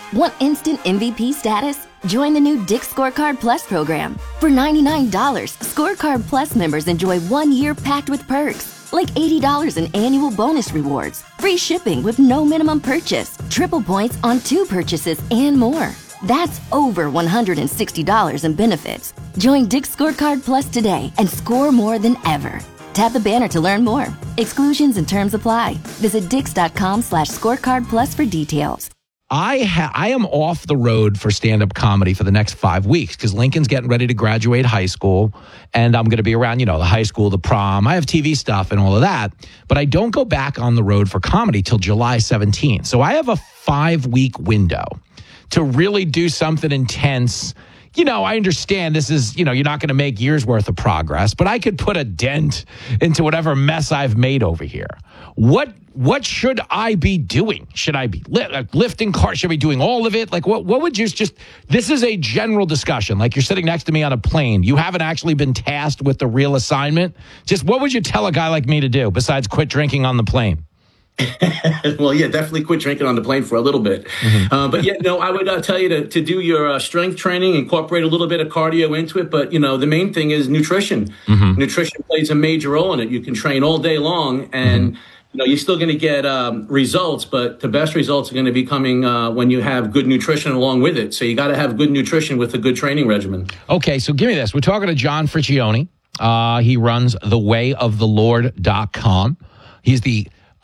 Want instant MVP status? Join the new Dick's Scorecard Plus program. For $99, Scorecard Plus members enjoy 1 year packed with perks, like $80 in annual bonus rewards, free shipping with no minimum purchase, triple points on 2 purchases, and more. That's over $160 in benefits. Join Dick's Scorecard Plus today and score more than ever. Tap the banner to learn more. Exclusions and terms apply. Visit dix.com/scorecard plus for details. I am off the road for stand-up comedy for the next 5 weeks because Lincoln's getting ready to graduate high school, and I'm going to be around, the high school, the prom. I have TV stuff and all of that, but I don't go back on the road for comedy till July 17th. So I have a 5-week window to really do something intense. I understand this is, you're not going to make years worth of progress, but I could put a dent into whatever mess I've made over here. What should I be doing? Should I be lifting cars? Should I be doing all of it? Like, what would you just, this is a general discussion. Like, you're sitting next to me on a plane. You haven't actually been tasked with the real assignment. Just what would you tell a guy like me to do besides quit drinking on the plane? Well, yeah, definitely quit drinking on the plane for a little bit. Mm-hmm. But yeah, no, I would tell you to do your strength training, incorporate a little bit of cardio into it. But, the main thing is nutrition. Mm-hmm. Nutrition plays a major role in it. You can train all day long and, you're still going to get results, but the best results are going to be coming when you have good nutrition along with it. So you got to have good nutrition with a good training regimen. Okay, so give me this. We're talking to John Friccione. He runs thewayofthelord.com. He's the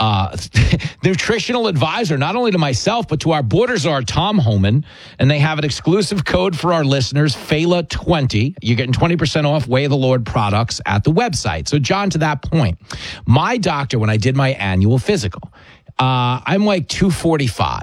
nutritional advisor, not only to myself, but to our border czar, Tom Homan. And they have an exclusive code for our listeners, FALA20. You're getting 20% off Way of the Lord products at the website. So, John, to that point, my doctor, when I did my annual physical, I'm like 245.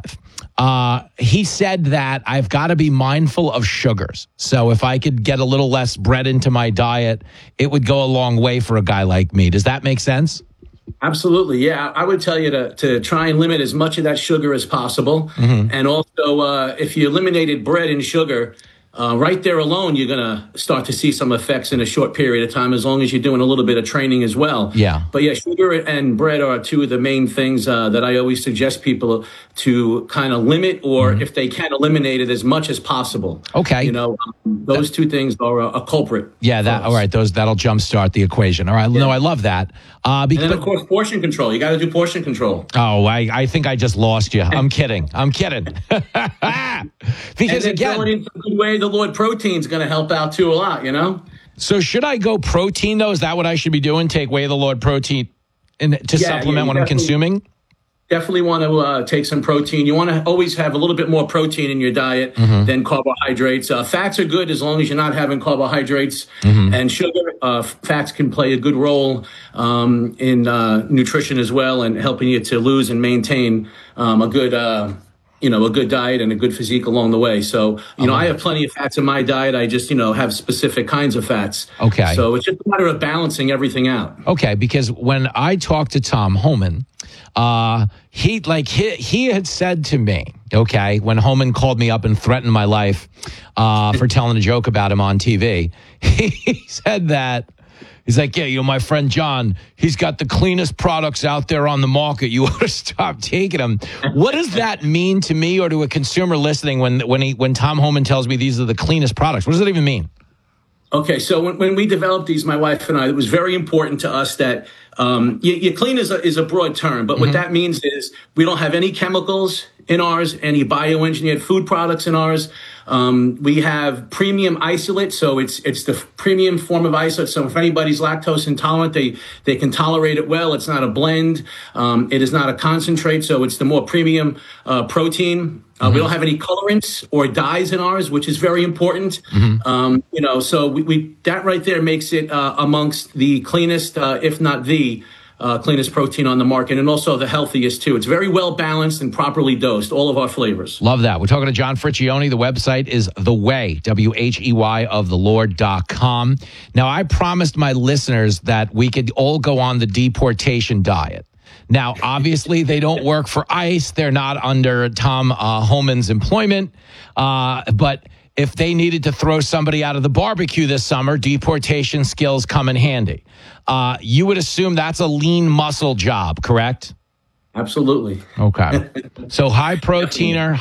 He said that I've got to be mindful of sugars. So if I could get a little less bread into my diet, it would go a long way for a guy like me. Does that make sense? Absolutely. Yeah, I would tell you to try and limit as much of that sugar as possible. Mm-hmm. And also, if you eliminated bread and sugar, right there alone, you're going to start to see some effects in a short period of time, as long as you're doing a little bit of training as well. Yeah. But yeah, sugar and bread are two of the main things that I always suggest people to kind of limit, or if they can, eliminate it as much as possible. Okay. Those two things are a culprit. Yeah. All right. That'll jumpstart the equation. All right. Yeah. No, I love that. And then, of course, portion control. You got to do portion control. Oh, I think I just lost you. I'm kidding. Because again, going in some good Way of the Lord protein is going to help out too a lot, So should I go protein, though? Is that what I should be doing? Take Way of the Lord protein to supplement what I'm consuming? Definitely want to take some protein. You want to always have a little bit more protein in your diet than carbohydrates. Fats are good as long as you're not having carbohydrates and sugar. Fats can play a good role in nutrition as well, and helping you to lose and maintain a good a good diet and a good physique along the way. So, I have plenty of fats in my diet. I just, have specific kinds of fats. Okay. So it's just a matter of balancing everything out. Okay. Because when I talked to Tom Homan, he had said to me, okay, when Homan called me up and threatened my life for telling a joke about him on TV, he said that, he's like, yeah, my friend John, he's got the cleanest products out there on the market. You ought to stop taking them. What does that mean to me or to a consumer listening when Tom Homan tells me these are the cleanest products? What does that even mean? Okay, so when we developed these, my wife and I, it was very important to us that clean is a broad term, but what that means is we don't have any chemicals in ours, any bioengineered food products in ours. We have premium isolate, so it's the premium form of isolate. So if anybody's lactose intolerant, they can tolerate it well. It's not a blend. It is not a concentrate, so it's the more premium protein. We don't have any colorants or dyes in ours, which is very important. So we that right there makes it amongst the cleanest, if not the cleanest protein on the market, and also the healthiest too. It's very well balanced and properly dosed, all of our flavors. Love that. We're talking to John Friccione. The website is The Way, WHEY of thelord.com. Now, I promised my listeners that we could all go on the deportation diet. Now, obviously, they don't work for ICE. They're not under Tom Homan's employment. But if they needed to throw somebody out of the barbecue this summer, deportation skills come in handy. You would assume that's a lean muscle job, correct? Absolutely. Okay. So high proteiner,